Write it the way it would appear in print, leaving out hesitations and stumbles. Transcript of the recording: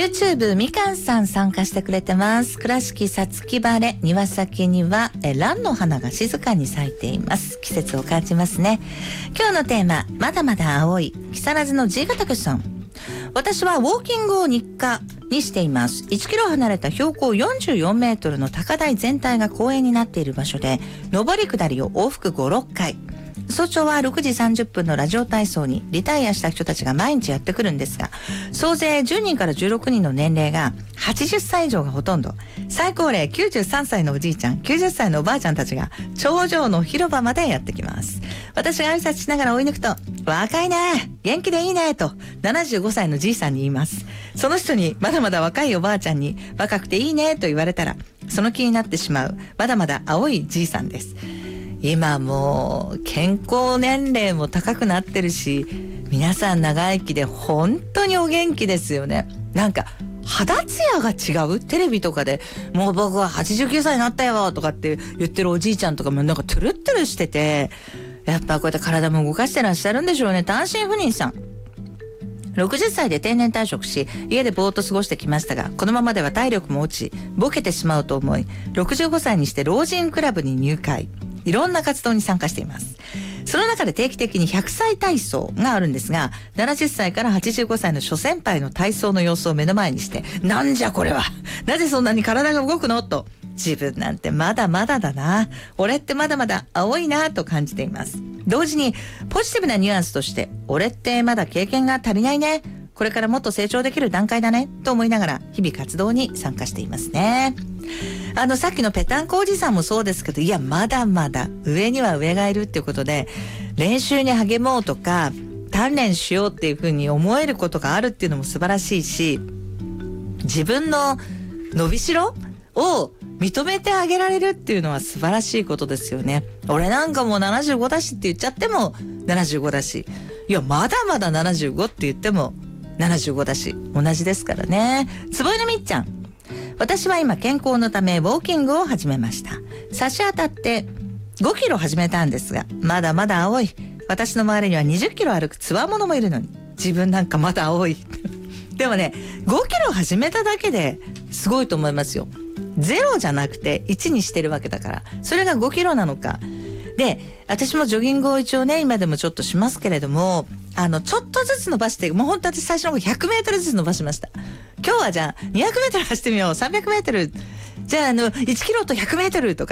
YouTube みかんさん参加してくれてます。倉敷さつき晴れ、庭先には蘭の花が静かに咲いています。季節を感じますね。今日のテーマ、まだまだ青い、木更津の G 型くさん。私はウォーキングを日課にしています。1キロ離れた標高44メートルの高台全体が公園になっている場所で、上り下りを往復5、6回。早朝は6時30分のラジオ体操にリタイアした人たちが毎日やってくるんですが、総勢10人から16人の年齢が80歳以上がほとんど。最高齢93歳のおじいちゃん、90歳のおばあちゃんたちが頂上の広場までやってきます。私が挨拶しながら追い抜くと、若いね、元気でいいねと75歳のじいさんに言います。その人にまだまだ若いおばあちゃんに若くていいねと言われたら、その気になってしまうまだまだ青いじいさんです。今もう健康年齢も高くなってるし、皆さん長生きで本当にお元気ですよね。なんか肌ツヤが違う。テレビとかでもう僕は89歳になったよとかって言ってるおじいちゃんとかもなんかトゥルットゥルしてて、やっぱこうやって体も動かしてらっしゃるんでしょうね。単身赴任さん、60歳で定年退職し、家でぼーっと過ごしてきましたが、このままでは体力も落ちボケてしまうと思い、65歳にして老人クラブに入会、いろんな活動に参加しています。その中で定期的に100歳体操があるんですが、70歳から85歳の諸先輩の体操の様子を目の前にして、なんじゃこれは、なぜそんなに体が動くのと、自分なんてまだまだだな、俺ってまだまだ青いなと感じています。同時にポジティブなニュアンスとして、俺ってまだ経験が足りないね、これからもっと成長できる段階だねと思いながら日々活動に参加していますね。さっきのペタンコおじさんもそうですけど、いやまだまだ上には上がいるっていうことで、練習に励もうとか鍛錬しようっていうふうに思えることがあるっていうのも素晴らしいし、自分の伸びしろを認めてあげられるっていうのは素晴らしいことですよね。俺なんかもう75だしって言っちゃっても75だし、いやまだまだ75って言っても75だし、同じですからね。坪井のみっちゃん、私は今健康のためウォーキングを始めました。差し当たって5キロ始めたんですが、まだまだ青い。私の周りには20キロ歩くつわものもいるのに、自分なんかまだ青いでもね、5キロ始めただけですごいと思いますよ。0じゃなくて1にしてるわけだから、それが5キロなのかで、私もジョギングを一応ね今でもちょっとしますけれども、ちょっとずつ伸ばして、もう本当私最初の100メートルずつ伸ばしました。今日はじゃあ200メートル走ってみよう、300メートル、じゃあ1キロと100メートルとか